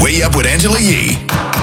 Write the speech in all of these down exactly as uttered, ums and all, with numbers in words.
Way Up with Angela Yee.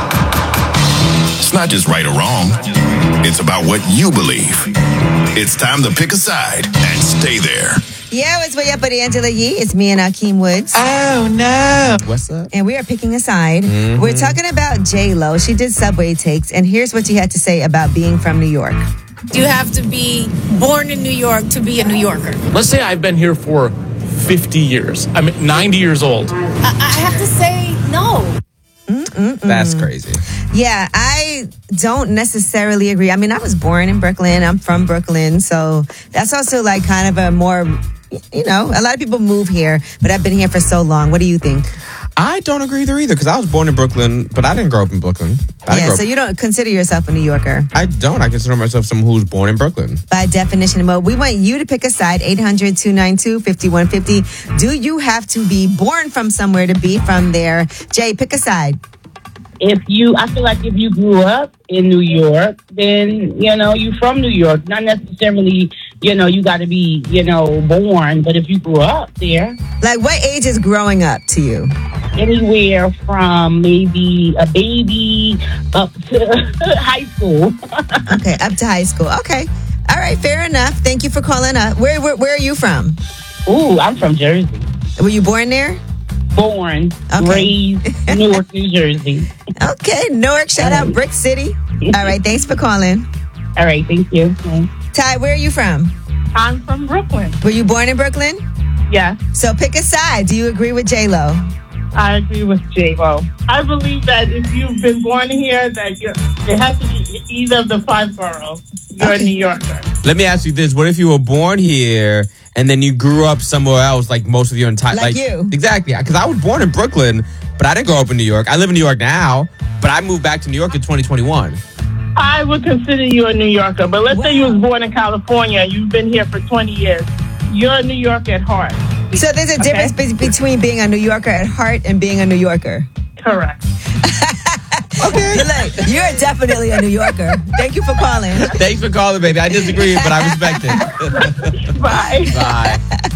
It's not just right or wrong. It's about what you believe. It's time to pick a side and stay there. Yeah, it's Way Up with Angela Yee. It's me and Akeem Woods. Oh, no. What's up? And we are picking a side. Mm-hmm. We're talking about J-Lo. She did Subway Takes, and here's what she had to say about being from New York. You have to be born in New York to be a New Yorker. Let's say I've been here for fifty years. I'm ninety years old. I, I have to say no. Mm-mm-mm. That's crazy. Yeah, I don't necessarily agree. I mean, I was born in Brooklyn. I'm from Brooklyn. So that's also like kind of a more, you know, a lot of people move here, but I've been here for so long. What do you think? I don't agree there either because I was born in Brooklyn, but I didn't grow up in Brooklyn. I Yeah, grow so up- you don't consider yourself a New Yorker? I don't. I consider myself someone who's born in Brooklyn. By definition, well, we want you to pick a side, eight hundred, two nine two, five one five zero. Do you have to be born from somewhere to be from there? Jay, pick a side. If you, I feel like if you grew up in New York, then, you know, you from New York. Not necessarily, you know, you got to be, you know, born. But if you grew up there. Like, what age is growing up to you? Anywhere from maybe a baby up to high school. Okay, up to high school. Okay. All right, fair enough. Thank you for calling up. Where, where, where are you from? Ooh, I'm from Jersey. Were you born there? Born, Okay. raised, Newark, New Jersey. Okay, Newark, shout out Brick City. All right, thanks for calling. All right, thank you. Ty, where are you from? I'm from Brooklyn. Were you born in Brooklyn? Yeah, So pick a side. Do you agree with J-Lo? I agree with J-Lo. I believe that if you've been born here, that you're, it has to be either of the five boroughs. You're Okay. a New Yorker. Let me ask you this. What if you were born here and then you grew up somewhere else like most of your entire Like you. Exactly. Because I was born in Brooklyn, but I didn't grow up in New York. I live in New York now, but I moved back to New York in twenty twenty-one. I would consider you a New Yorker, but let's say you Wow. was born in California. You've been here for twenty years. You're a New Yorker at heart. So there's a difference be- between being a New Yorker at heart and being a New Yorker. Correct. Okay. Look, you're definitely a New Yorker. Thank you for calling. Thanks for calling, baby. I disagree, but I respect it. Bye. Bye.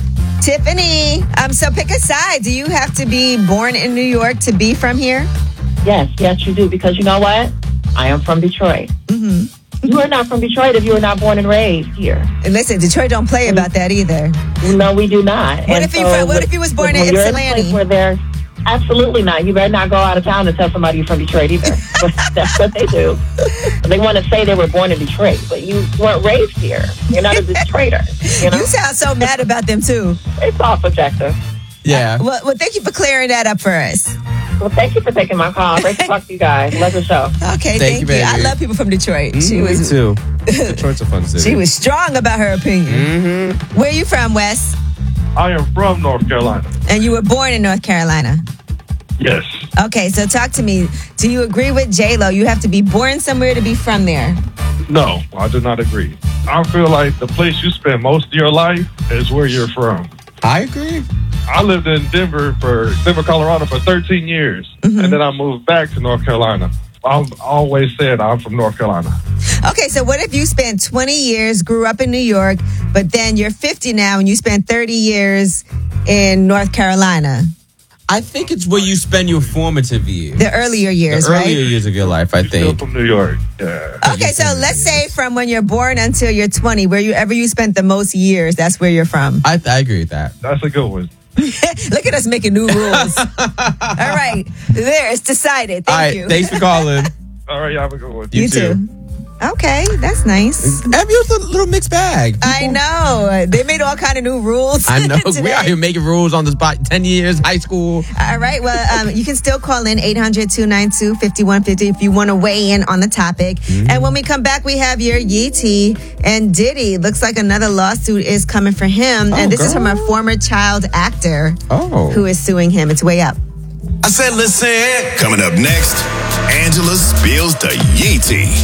Tiffany, um, so pick a side. Do you have to be born in New York to be from here? Yes, yes, you do. Because you know what? I am from Detroit. Mm-hmm. You are not from Detroit if you were not born and raised here. And listen, Detroit don't play about that either. No, we do not. What And if you so what when- if you was born when in you're in a place Ypsilanti? where there's absolutely not. You better not go out of town and tell somebody you're from Detroit either. That's what they do. They want to say they were born in Detroit, but you weren't raised here. You're not a Detroiter. You know, You sound so mad about them too. it's all subjective. Yeah. Well, well, thank you for clearing that up for us. Well, thank you for taking my call. Great to talk to you guys. Love the show. Okay, Thank thank, you, you. I baby. love people from Detroit. She Mm, was me too. Detroit's a fun city. she was strong about her opinion. Mm-hmm. Where you from, Wes? I am from North Carolina. And you were born in North Carolina. Yes. Okay, so talk to me. Do you agree with J-Lo? You have to be born somewhere to be from there. No, I do not agree. I feel like the place you spend most of your life is where you're from. I agree. I lived in Denver for Denver, Colorado for thirteen years, Mm-hmm. and then I moved back to North Carolina. I've always said I'm from North Carolina. Okay, so what if you spent twenty years, grew up in New York, but then you're fifty now and you spent thirty years in North Carolina? I think it's where you spend your formative years. The earlier years, the right? earlier years of your life, I You're still think. from New York. Yeah. Okay, so let's say from when you're born until you're twenty, wherever you spent the most years, that's where you're from. I, I agree with that. That's a good one. Look at us making new rules. All right, there, it's decided. Thank All right, you. thanks for calling. All right, you have a good one. You You too. too. Okay, that's nice. Have you a little mixed bag? I know. They made all kind of new rules. I know. today. We out here making rules on the spot. ten years, high school. All right. Well, um, you can still call in eight hundred, two nine two, five one five zero if you want to weigh in on the topic. Mm-hmm. And when we come back, we have your Yee T and Diddy. Looks like another lawsuit is coming for him. Oh, and this is from a girl. former child actor Oh. who is suing him. It's way up. I said, listen. Coming up next, Angela spills the Yee tea.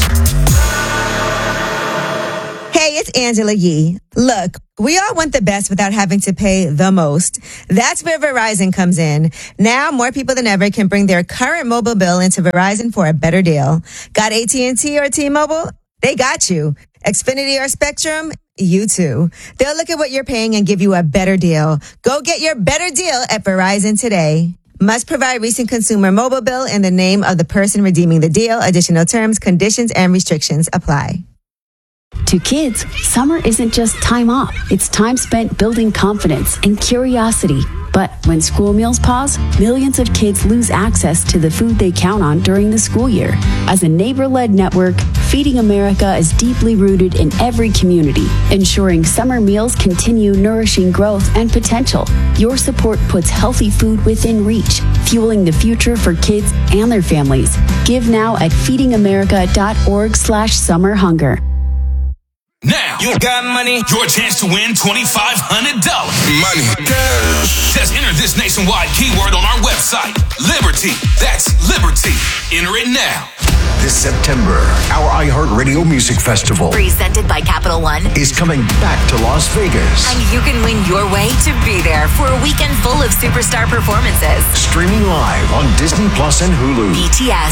Hey, it's Angela Yee. Look, we all want the best without having to pay the most. That's where Verizon comes in. Now, more people than ever can bring their current mobile bill into Verizon for a better deal. Got A T and T or T-Mobile? They got you. Xfinity or Spectrum? You too. They'll look at what you're paying and give you a better deal. Go get your better deal at Verizon today. Must provide recent consumer mobile bill in the name of the person redeeming the deal. Additional terms, conditions, and restrictions apply. To kids, summer isn't just time off. It's time spent building confidence and curiosity. But when school meals pause, millions of kids lose access to the food they count on during the school year. As a neighbor-led network, Feeding America is deeply rooted in every community, ensuring summer meals continue nourishing growth and potential. Your support puts healthy food within reach, fueling the future for kids and their families. Give now at feedingamerica.org slash summer hunger. Now, you got money, your chance to win twenty-five hundred dollars. Money. Cash. Just enter this nationwide keyword on our website, Liberty. That's Liberty. Enter it now. This September, our iHeartRadio Music Festival, presented by Capital One, is coming back to Las Vegas. And you can win your way to be there for a weekend full of superstar performances. Streaming live on Disney Plus and Hulu. B T S.